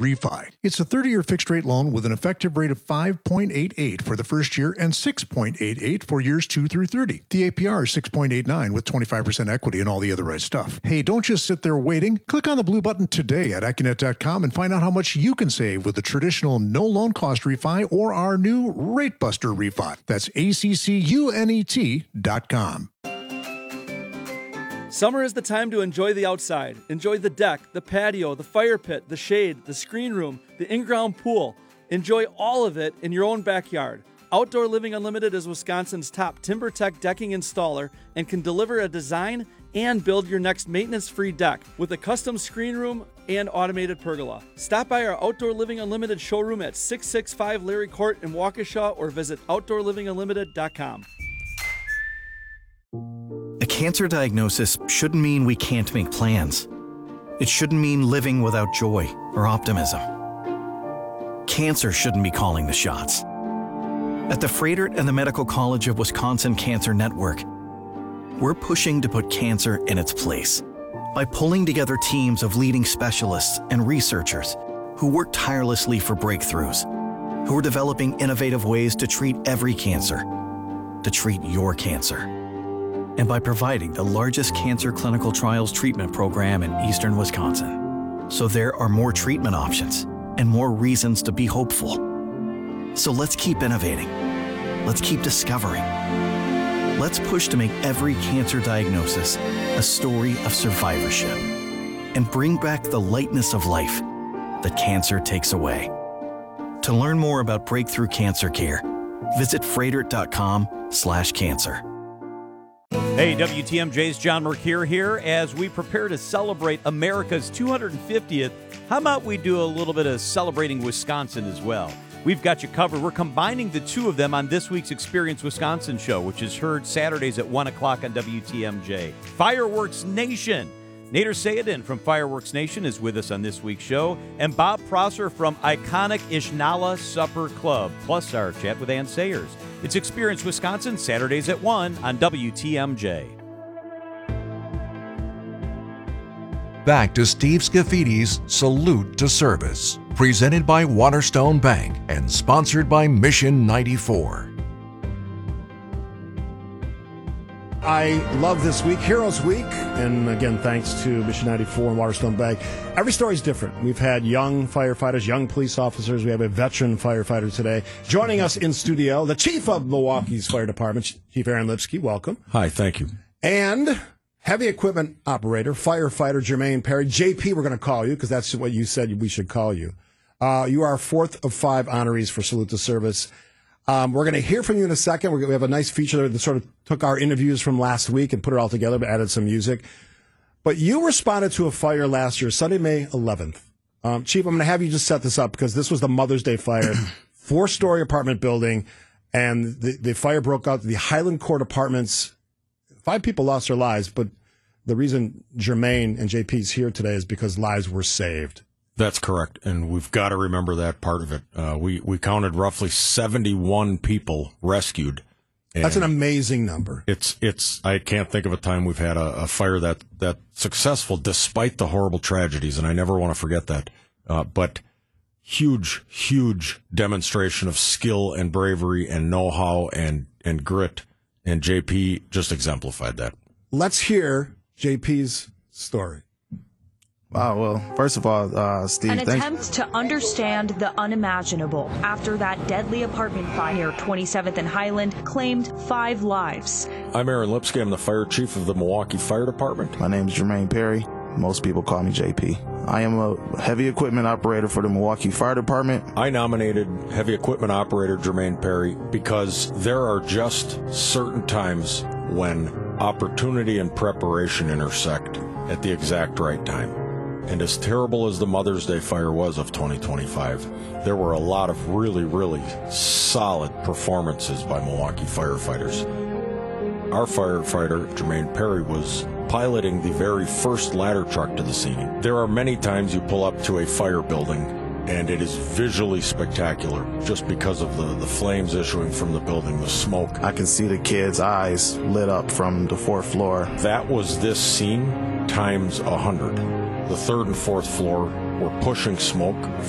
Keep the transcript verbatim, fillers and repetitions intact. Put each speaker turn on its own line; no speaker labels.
Refi. It's a thirty-year fixed-rate loan with an effective rate of five point eight eight for the first year and six point eight eight for years two through thirty. The A P R is six point eight nine with twenty-five percent equity and all the other right stuff. Hey, don't just sit there waiting. Click on the blue button today at Accunet dot com and find out how much you can save with the traditional no loan cost refi or our new Rate Buster refi. That's A C C U N E T dot com.
Summer is the time to enjoy the outside. Enjoy the deck, the patio, the fire pit, the shade, the screen room, the in-ground pool. Enjoy all of it in your own backyard. Outdoor Living Unlimited is Wisconsin's top TimberTech decking installer and can deliver a design and build your next maintenance-free deck with a custom screen room and automated pergola. Stop by our Outdoor Living Unlimited showroom at six sixty-five Larry Court in Waukesha or visit outdoor living unlimited dot com.
A cancer diagnosis shouldn't mean we can't make plans. It shouldn't mean living without joy or optimism. Cancer shouldn't be calling the shots. At the Froedtert and the Medical College of Wisconsin Cancer Network, we're pushing to put cancer in its place by pulling together teams of leading specialists and researchers who work tirelessly for breakthroughs, who are developing innovative ways to treat every cancer, to treat your cancer. And by providing the largest cancer clinical trials treatment program in eastern Wisconsin. So there are more treatment options and more reasons to be hopeful. So let's keep innovating. Let's keep discovering. Let's push to make every cancer diagnosis a story of survivorship and bring back the lightness of life that cancer takes away. To learn more about breakthrough cancer care, visit froedtert dot com slash cancer.
Hey, W T M J's John Mercure here. As we prepare to celebrate America's two hundred fiftieth, how about we do a little bit of celebrating Wisconsin as well? We've got you covered. We're combining the two of them on this week's Experience Wisconsin show, which is heard Saturdays at one o'clock on W T M J. Fireworks Nation. Nader Sayedin from Fireworks Nation is with us on this week's show, and Bob Prosser from iconic Ishnala Supper Club, plus our chat with Ann Sayers. It's Experience Wisconsin, Saturdays at one on W T M J.
Back to Steve Scaffidi's Salute to Service, presented by Waterstone Bank and sponsored by Mission ninety-four.
I love this week, Heroes Week, and again, thanks to Mission ninety-four and Waterstone Bank. Every story is different. We've had young firefighters, young police officers. We have a veteran firefighter today. Joining us in studio, the chief of Milwaukee's Fire Department, Chief Aaron Lipsky. Welcome.
Hi, thank you.
And heavy equipment operator, firefighter Jermaine Perry. J P, we're going to call you because that's what you said we should call you. Uh, you are fourth of five honorees for Salute to Service. Um, we're going to hear from you in a second. We're gonna, we have a nice feature that sort of took our interviews from last week and put it all together, but added some music. But you responded to a fire last year, Sunday, May eleventh. Um, Chief, I'm going to have you just set this up because this was the Mother's Day fire, four-story apartment building, and the, the fire broke out the Highland Court Apartments. Five people lost their lives, but the reason Jermaine and J P's here today is because lives were saved.
That's correct, and we've got to remember that part of it. Uh, we, we counted roughly seventy-one people rescued.
That's an amazing number.
It's it's. I can't think of a time we've had a, a fire that, that successful despite the horrible tragedies, and I never want to forget that. Uh, but huge, huge demonstration of skill and bravery and know-how and, and grit, and J P just exemplified that.
Let's hear J P's story.
Wow, well, first of all, uh, Steve,
An
thanks.
attempt to understand the unimaginable after that deadly apartment fire, twenty-seventh and Highland, claimed five lives.
I'm Aaron Lipsky. I'm the fire chief of the Milwaukee Fire Department.
My name is Jermaine Perry. Most people call me J P. I am a heavy equipment operator for the Milwaukee Fire Department.
I nominated heavy equipment operator Jermaine Perry because there are just certain times when opportunity and preparation intersect at the exact right time. And as terrible as the Mother's Day fire was of twenty twenty-five, there were a lot of really, really solid performances by Milwaukee firefighters. Our firefighter, Jermaine Perry, was piloting the very first ladder truck to the scene. There are many times you pull up to a fire building and it is visually spectacular just because of the, the flames issuing from the building, the smoke.
I can see the kids' eyes lit up from the fourth floor.
That was this scene times a hundred. The third and fourth floor were pushing smoke